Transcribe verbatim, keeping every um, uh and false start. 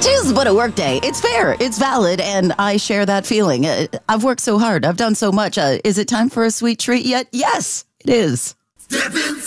It is but a work day. It's fair. It's valid. And I share that feeling. Uh, I've worked so hard. I've done so much. Uh, is it time for a sweet treat yet? Yes, it is.